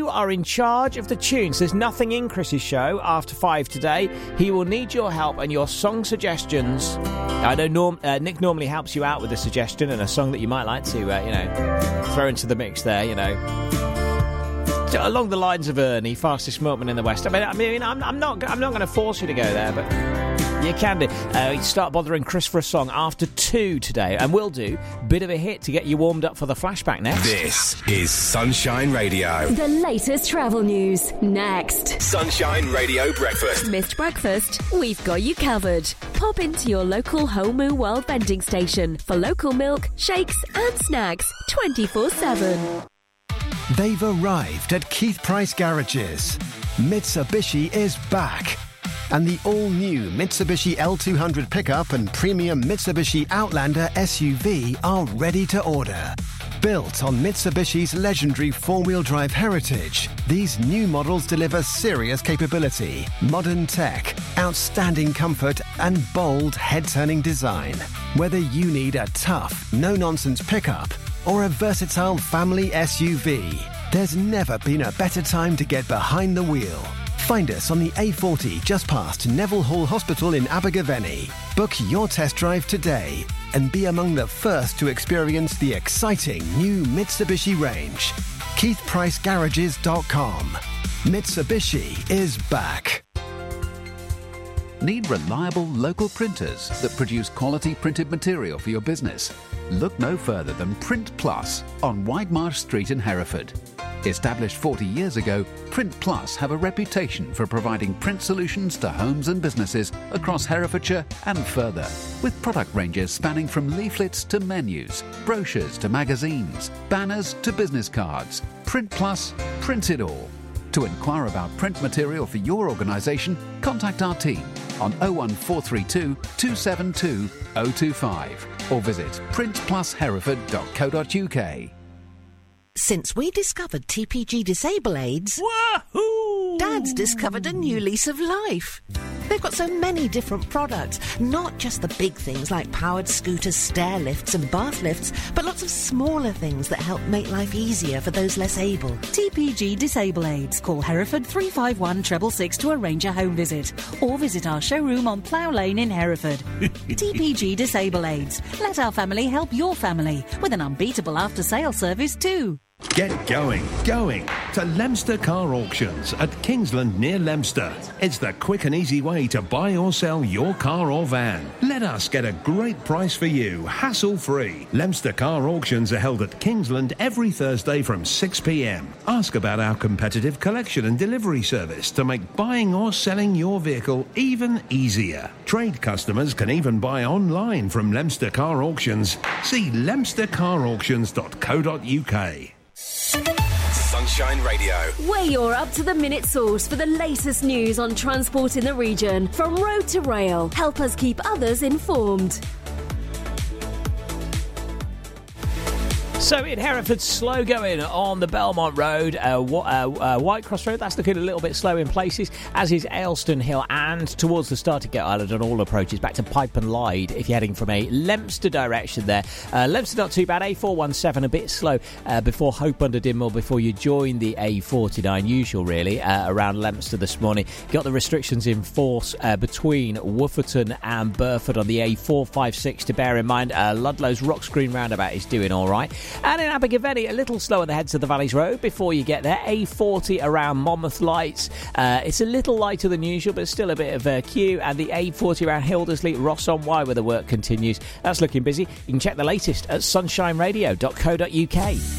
are in charge of the tunes. There's nothing in Chris's show after 5 today. He will need your help and your song suggestions. I know Nick normally helps you out with a suggestion and a song that you might like to, throw into the mix there, along the lines of Ernie, fastest milkman in the West. I mean, I'm not going to force you to go there, but you can do. Start bothering Chris for a song after 2 today, and we'll do bit of a hit to get you warmed up for the flashback next. This is Sunshine Radio. The latest travel news next. Sunshine Radio Breakfast. Missed breakfast? We've got you covered. Pop into your local Homu World vending station for local milk, shakes and snacks 24/7. They've arrived at Keith Price Garages. Mitsubishi is back. And the all-new Mitsubishi L200 pickup and premium Mitsubishi Outlander SUV are ready to order. Built on Mitsubishi's legendary four-wheel drive heritage, these new models deliver serious capability, modern tech, outstanding comfort, and bold head-turning design. Whether you need a tough, no-nonsense pickup or a versatile family SUV, there's never been a better time to get behind the wheel. Find us on the A40 just past Neville Hall Hospital in Abergavenny. Book your test drive today and be among the first to experience the exciting new Mitsubishi range. KeithPriceGarages.com. Mitsubishi is back. Need reliable local printers that produce quality printed material for your business? Look no further than Print Plus on Widemarsh Street in Hereford. Established 40 years ago, Print Plus have a reputation for providing print solutions to homes and businesses across Herefordshire and further, with product ranges spanning from leaflets to menus, brochures to magazines, banners to business cards. Print Plus, print it all. To inquire about print material for your organisation, contact our team on 01432 272 025 or visit printplushereford.co.uk. Since we discovered TPG Disable Aids, wahoo! Dad's discovered a new lease of life. They've got so many different products, not just the big things like powered scooters, stair lifts and bath lifts, but lots of smaller things that help make life easier for those less able. TPG Disable Aids. Call Hereford 351 666 to arrange a home visit, or visit our showroom on Plough Lane in Hereford. TPG Disable Aids. Let our family help your family, with an unbeatable after-sale service too. Get going to Leominster Car Auctions at Kingsland near Leominster. It's the quick and easy way to buy or sell your car or van. Let us get a great price for you, hassle-free. Leominster Car Auctions are held at Kingsland every Thursday from 6 p.m. Ask about our competitive collection and delivery service to make buying or selling your vehicle even easier. Trade customers can even buy online from Leominster Car Auctions. See leominstercarauctions.co.uk. Sunshine Radio. We're your up-to-the-minute source for the latest news on transport in the region. From road to rail, help us keep others informed. So in Hereford, slow going on the Belmont Road, Whitecross Road, that's looking a little bit slow in places, as is Aylstone Hill, and towards the Startigate Island on all approaches, back to Pipe and Lyde if you're heading from a Leominster direction there. Leominster not too bad, A417 a bit slow before Hope under Dinmore, before you join the A49, usual really, around Leominster this morning. Got the restrictions in force between Wufferton and Burford on the A456 to bear in mind. Ludlow's Rocks Green roundabout is doing all right. And in Abergavenny, a little slow on the heads of the Valleys Road before you get there. A40 around Monmouth Lights. It's a little lighter than usual, but still a bit of a queue. And the A40 around Hildersley, Ross on Wye, where the work continues. That's looking busy. You can check the latest at sunshineradio.co.uk.